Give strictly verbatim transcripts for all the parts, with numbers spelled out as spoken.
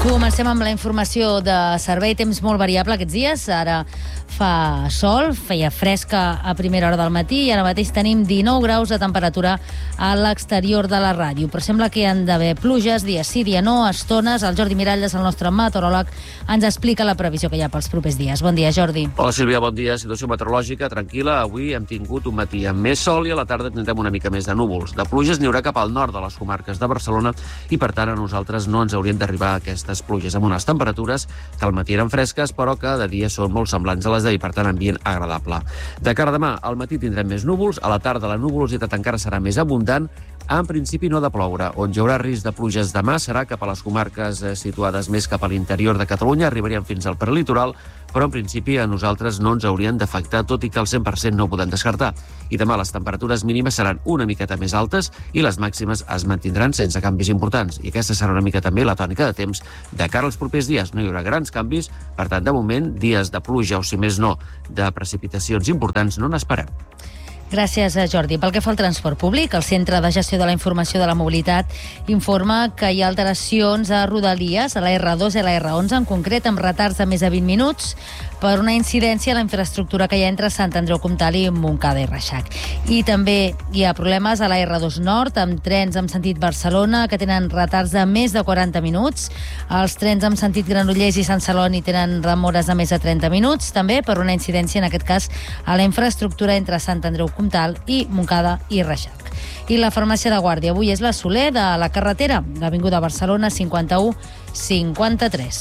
Comencem amb la informació de servei. Temps molt variable aquests dies. Ara fa sol, feia fresca a primera hora del matí i ara mateix tenim dinou graus de temperatura a l'exterior de la ràdio. Però sembla que hi han d'haver pluges, dia sí, dia no, estones. El Jordi Miralles, el nostre meteoròleg, ens explica la previsió que hi ha pels propers dies. Bon dia, Jordi. Hola, Sílvia, bon dia. Situació meteorològica tranquil·la. Avui hem tingut un matí amb més sol i a la tarda tindrem una mica més de núvols. De pluges n'hi haurà cap al nord de les comarques de Barcelona i, per tant, a nosaltres no ens haurien d'arribar aquestes pluges, amb unes temperatures que al matí eren fresques, però que de dia són molt semblants a les d'ahir, per tant, ambient agradable. De cara a demà, al matí tindrem més núvols, a la tarda la nuvolositat encara serà més abundant, en principi no de ploure. On hi haurà risc de pluges demà serà cap a les comarques eh, situades més cap a l'interior de Catalunya, arribarien fins al prelitoral, però en principi a nosaltres no ens haurien d'afectar, tot i que al cent per cent no ho podem descartar. I demà les temperatures mínimes seran una miqueta més altes i les màximes es mantindran sense canvis importants. I aquesta serà una mica també la tònica de temps de cara als propers dies. No hi haurà grans canvis, per tant, de moment, dies de pluja o, si més no, de precipitacions importants no n'esperem. Gràcies, Jordi. Pel que fa al transport públic, el Centre de Gestió de la Informació de la Mobilitat informa que hi ha alteracions a Rodalies, a la erre dos i a la erre onze, en concret amb retards de més de vint minuts per una incidència a la infraestructura que hi ha entre Sant Andreu Comtal i Montcada i Reixac. I també hi ha problemes a la erre dos Nord, amb trens en sentit Barcelona, que tenen retards de més de quaranta minuts. Els trens en sentit Granollers i Sant Celoni tenen demores de més de trenta minuts, també per una incidència, en aquest cas, a la infraestructura entre Sant Andreu Comtal i Montcada i Reixac. I la farmàcia de Guàrdia avui és la Soler, de la carretera, l'avinguda Barcelona cinquanta-u cinquanta-tres.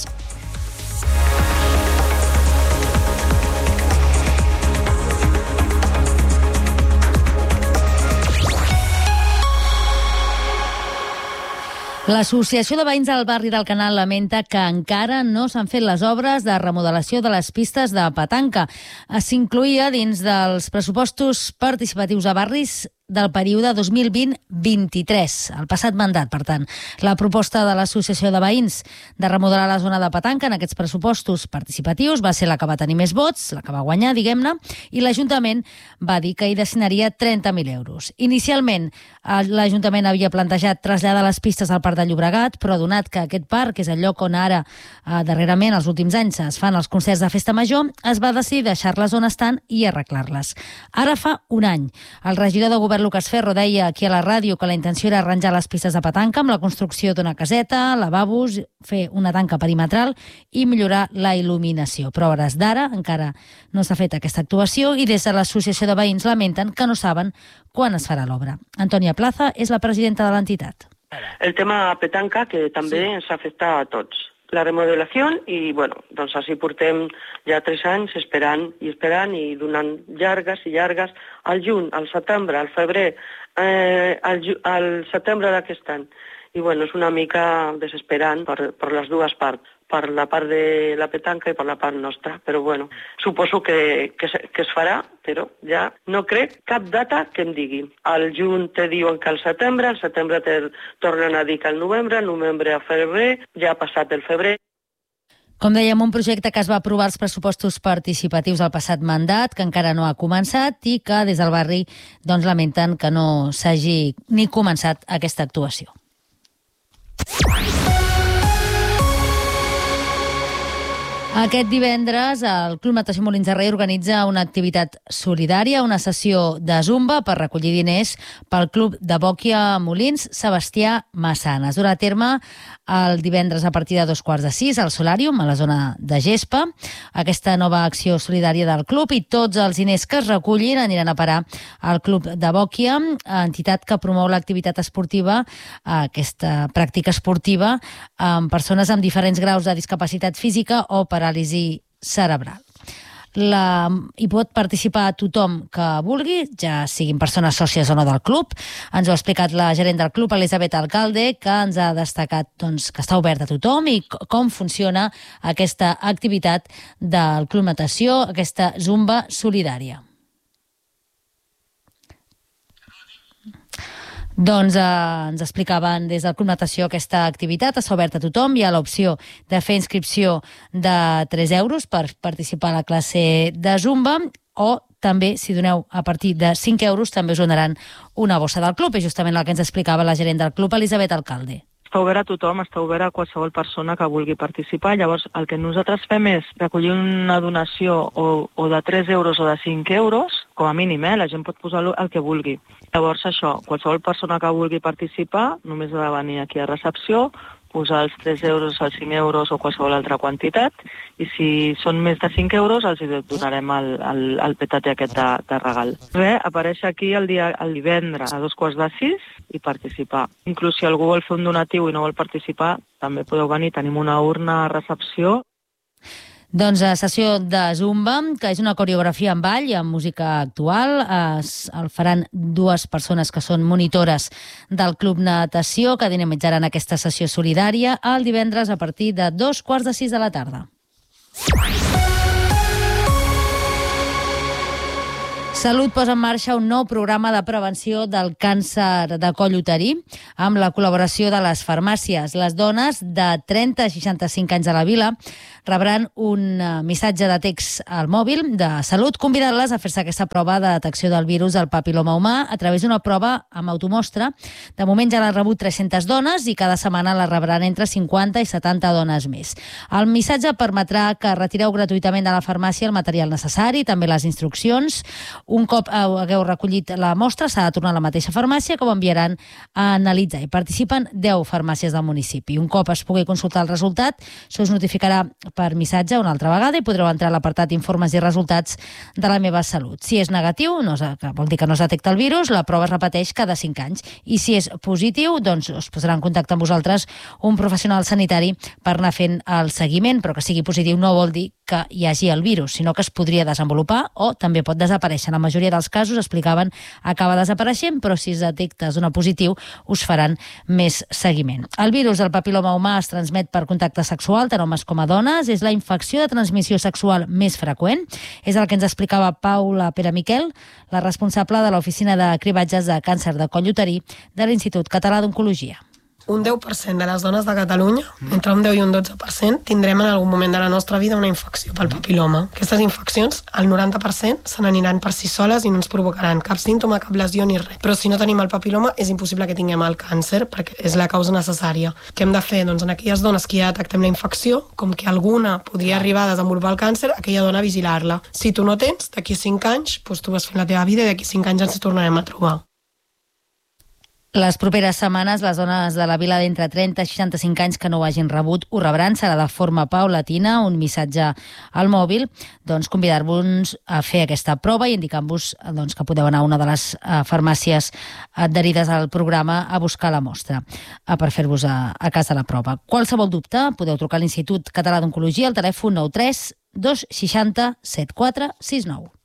L'Associació de Veïns del barri del Canal lamenta que encara no s'han fet les obres de remodelació de les pistes de petanca. S'incloïa dins dels pressupostos participatius a barris del període dos mil vint vint-i-tres, el passat mandat, per tant. La proposta de l'Associació de Veïns de remodelar la zona de petanca en aquests pressupostos participatius va ser la que va tenir més vots, la que va guanyar, diguem-ne, i l'Ajuntament va dir que hi destinaria trenta mil euros. Inicialment, l'Ajuntament havia plantejat traslladar les pistes al Parc de Llobregat, però donat que aquest parc és el lloc on ara, eh, darrerament, els últims anys, es fan els concerts de festa major, es va decidir deixar-les on estan i arreglar-les. Ara fa un any, el regidor de Govern Lucas Ferro deia aquí a la ràdio que la intenció era arranjar les pistes de petanca amb la construcció d'una caseta, lavabos, fer una tanca perimetral i millorar la il·luminació. Però a hores d'ara encara no s'ha fet aquesta actuació i des de l'Associació de Veïns lamenten que no saben quan es farà l'obra. Antònia Plaza és la presidenta de l'entitat. El tema petanca, que també sí. ens afecta a tots. La remodelació i, bueno, doncs així portem ja tres anys esperant i esperant i donant llargues i llargues al juny, al setembre, al febrer, eh, al, al setembre d'aquest any. I, bueno, és una mica desesperant per, per les dues parts, per la part de la petanca i per la part nostra. Però, bueno, suposo que, que, que es farà, però ja no crec cap data que em digui. Al juny te diuen que al setembre, al setembre te tornen a dir que al novembre, al novembre a febrer, ja ha passat el febrer. Com dèiem, un projecte que es va aprovar als pressupostos participatius del passat mandat, que encara no ha començat i que des del barri doncs, lamenten que no s'hagi ni començat aquesta actuació. Aquest divendres el Club Natació Molins de Rei organitza una activitat solidària, una sessió de zumba per recollir diners pel Club de Bòquia Molins Sebastià Massana. Es durà a terme el divendres a partir de dos quarts de sis al Solàrium, a la zona de Gespa. Aquesta nova acció solidària del club i tots els diners que es recullin aniran a parar al Club de Bòquia, entitat que promou l'activitat esportiva, aquesta pràctica esportiva, amb persones amb diferents graus de discapacitat física o paràlisi cerebral. La, hi pot participar tothom que vulgui, ja siguin persones sòcies o no del club. Ens ho ha explicat la gerent del club, Elisabet Alcalde, que ens ha destacat doncs, que està obert a tothom i com funciona aquesta activitat del Club Natació, aquesta zumba solidària. Doncs eh, ens explicaven des del Club Natació aquesta activitat, està oberta a tothom, hi ha l'opció de fer inscripció de tres euros per participar a la classe de Zumba o també, si doneu a partir de cinc euros, també us donaran una bossa del club, és justament el que ens explicava la gerent del club, Elisabet Alcalde. està obert a tothom, està obert a qualsevol persona que vulgui participar. Llavors, el que nosaltres fem és recollir una donació o, o de tres euros o de cinc euros, com a mínim, eh? La gent pot posar el que vulgui. Llavors, això, qualsevol persona que vulgui participar només ha de venir aquí a recepció, posar els tres euros, els cinc euros o qualsevol altra quantitat, i si són més de cinc euros els donarem el, el, el petate aquest de, de regal. Bé, apareix aquí el, dia, el divendres a dos quarts de sis i participar. Inclús si algú vol fer un donatiu i no vol participar, també podeu venir, tenim una urna a recepció. Doncs a sessió de Zumba, que és una coreografia en ball i amb música actual. Es, el faran dues persones que són monitores del Club Natació, que dinamitzaran aquesta sessió solidària el divendres a partir de dos quarts de sis de la tarda. Salut posa en marxa un nou programa de prevenció del càncer de coll uterí amb la col·laboració de les farmàcies. Les dones de trenta a seixanta-cinc anys a la vila rebran un missatge de text al mòbil de Salut convidant-les a fer-se aquesta prova de detecció del virus del papil·loma humà a través d'una prova amb automostra. De moment ja l'han rebut tres-centes dones i cada setmana la rebran entre cinquanta i setanta dones més. El missatge permetrà que retireu gratuïtament de la farmàcia el material necessari, també les instruccions. Un cop hagueu recollit la mostra, s'ha de tornar a la mateixa farmàcia que ho enviaran a analitzar. Hi participen deu farmàcies del municipi. Un cop es pugui consultar el resultat, se us notificarà per missatge una altra vegada i podreu entrar a l'apartat informes i resultats de la meva salut. Si és negatiu, no, que vol dir que no es detecta el virus, la prova es repeteix cada cinc anys. I si és positiu, doncs us posarà en contacte amb vosaltres un professional sanitari per anar fent el seguiment, però que sigui positiu no vol dir que hi hagi el virus, sinó que es podria desenvolupar o també pot desaparèixer. En la majoria dels casos, explicaven, acaba desapareixent, però si es detecta zona positiu, us faran més seguiment. El virus del papil·loma humà es transmet per contacte sexual, tant homes com a dones. És la infecció de transmissió sexual més freqüent. És el que ens explicava Paula Pere Miquel, la responsable de l'Oficina de Cribatges de Càncer de Coll Uterí de l'Institut Català d'Oncologia. Un deu per cent de les dones de Catalunya, entre un deu i un dotze per cent, tindrem en algun moment de la nostra vida una infecció pel papil·loma. Aquestes infeccions, el noranta per cent, se n'aniran per si soles i no ens provocaran cap símptoma, cap lesió ni res. Però si no tenim el papil·loma, és impossible que tinguem el càncer, perquè és la causa necessària. Què hem de fer? Doncs en aquelles dones que ja detectem la infecció, com que alguna podria arribar a desenvolupar el càncer, aquella dona vigilar-la. Si tu no tens, d'aquí cinc anys, doncs tu vas fent la teva vida i d'aquí cinc anys ens tornarem a trobar. Les properes setmanes, les dones de la vila d'entre trenta i seixanta-cinc anys que no ho hagin rebut ho rebran. Serà de forma paulatina, un missatge al mòbil, doncs convidar-vos a fer aquesta prova i indicant-vos doncs, que podeu anar a una de les uh, farmàcies adherides al programa a buscar la mostra uh, per fer-vos a, a casa la prova. Qualsevol dubte, podeu trucar a l'Institut Català d'Oncologia al telèfon nou tres dos seixanta setanta quatre seixanta nou.